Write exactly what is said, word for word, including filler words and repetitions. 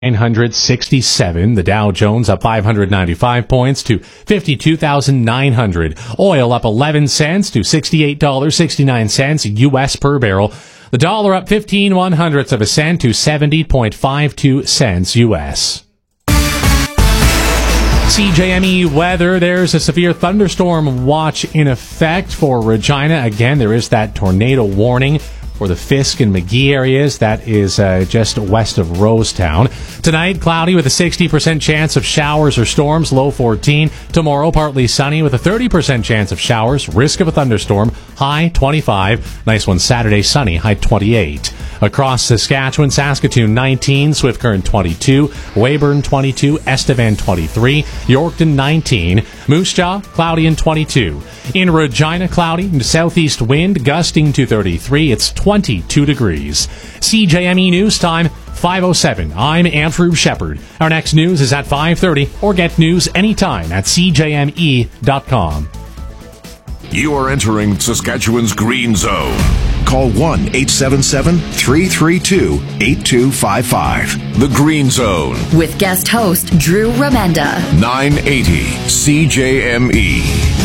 nine hundred sixty-seven. The Dow Jones up five hundred ninety-five points to fifty-two thousand nine hundred. Oil up eleven cents to sixty-eight dollars and sixty-nine cents U S per barrel. The dollar up fifteen one hundredths of a cent to seventy point five two cents U S. C J M E weather. There's a severe thunderstorm watch in effect for Regina. Again, there is that tornado warning for the Fisk and McGee areas. That is uh, just west of Rosetown. Tonight, cloudy with a sixty percent chance of showers or storms, low fourteen. Tomorrow, partly sunny with a thirty percent chance of showers, risk of a thunderstorm, high twenty-five. Nice one Saturday, sunny, high twenty-eight. Across Saskatchewan, Saskatoon nineteen, Swift Current twenty-two, Weyburn twenty-two, Estevan twenty-three, Yorkton nineteen, Moose Jaw cloudy and twenty-two. In Regina, cloudy, southeast wind gusting to thirty-three. It's twenty-two degrees. C J M E News Time, five oh seven. I'm Andrew Shepard. Our next news is at five thirty, or get news anytime at c j m e dot com. You are entering Saskatchewan's Green Zone. Call one eight seven seven, three three two, eight two five five. The Green Zone. With guest host Drew Remenda. nine eighty C J M E.